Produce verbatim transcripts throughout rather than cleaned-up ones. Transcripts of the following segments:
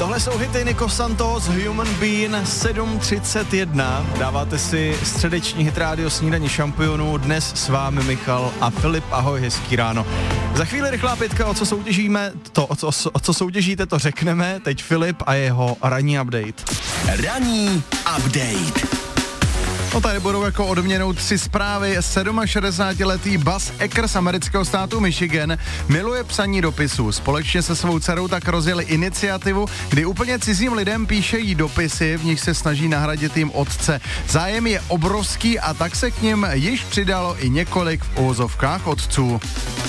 Tohle jsou hity Nico Santos, Human Being, sedm třicet jedna. Dáváte si středeční hit rádio Snídaně šampionů. Dnes s vámi Michal a Filip. Ahoj, hezký ráno. Za chvíli rychlá pětka, o co soutěžíme, to, o co, o co soutěžíte, to řekneme. Teď Filip a jeho ranní update. Ranní update. No tady budou jako odměnou tři zprávy. šedesátisedmiletý Buzz Ecker z amerického státu Michigan miluje psaní dopisů. Společně se svou dcerou tak rozjeli iniciativu, kdy úplně cizím lidem píšejí dopisy, v nich se snaží nahradit jim otce. Zájem je obrovský a tak se k nim již přidalo i několik v uvozovkách otců.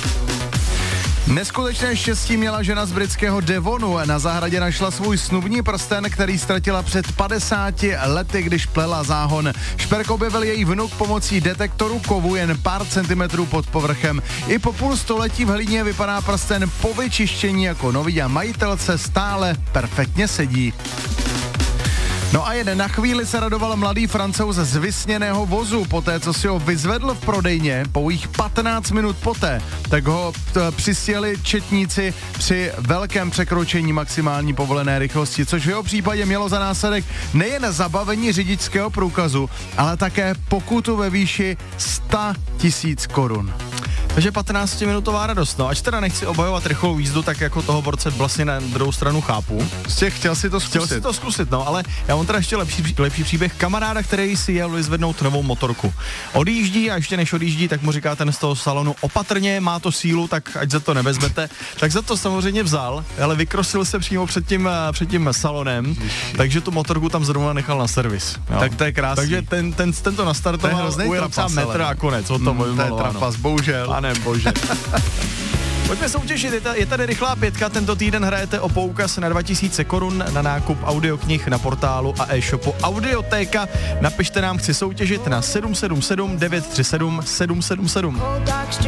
Neskutečné štěstí měla žena z britského Devonu. Na zahradě našla svůj snubní prsten, který ztratila před padesáti lety, když plela záhon. Šperk objevil její vnuk pomocí detektoru kovu jen pár centimetrů pod povrchem. I po půl století v hlíně vypadá prsten po vyčištění jako nový a majitelce stále perfektně sedí. No a jen na chvíli se radoval mladý Francouz z vysněného vozu. Poté, co si ho vyzvedl v prodejně, pouhých patnáct minut poté, tak ho t- přistěli četníci při velkém překročení maximální povolené rychlosti, což v jeho případě mělo za následek nejen zabavení řidičského průkazu, ale také pokutu ve výši sto tisíc korun. Takže patnáctiminutová radost, no. Ač teda nechci obhajovat rychlou jízdu, tak jako toho borce vlastně na druhou stranu chápu. Prostě chtěl si to zkusit. Chtěl si to zkusit, no, ale já mám teda ještě lepší, lepší příběh kamaráda, který si jel vyzvednout novou motorku. Odjíždí a ještě než odjíždí, tak mu říká ten z toho salonu opatrně, má to sílu, tak ať za to nevezmete. Tak za to samozřejmě vzal, ale vykrosil se přímo před tím, před tím salonem, Ježiši. Takže tu motorku tam zrovna nechal na servis. Jo. Tak to je krásný. Takže ten, ten, ten to nastartoval, ujel třeba metr a konec, o tom mm, to je trapas, bohužel. Pane bože. Pojďme soutěžit, je, ta, je tady rychlá pětka, tento týden hrajete o poukaz na dva tisíce korun na nákup audioknih na portálu a e-shopu Audiotéka. Napište nám, chci soutěžit na sedm sedm sedm devět tři sedm sedm sedm sedm.